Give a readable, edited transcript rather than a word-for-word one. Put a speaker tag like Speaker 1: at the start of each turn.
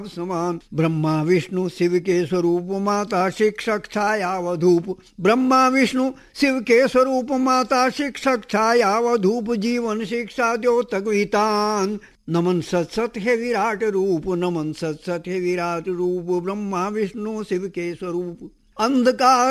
Speaker 1: समान। ब्रह्मा विष्णु शिव के स्वरूप माता शिक्षक छायावधूप। ब्रह्मा विष्णु शिव के स्वरूप माता शिक्षक छायावधूप। जीवन शिक्षा द्योतक वितान। नमन सत सत है विराट रूप। नमन सत सत है विराट रूप। ब्रह्मा विष्णु शिव के स्वरूप। अंधकार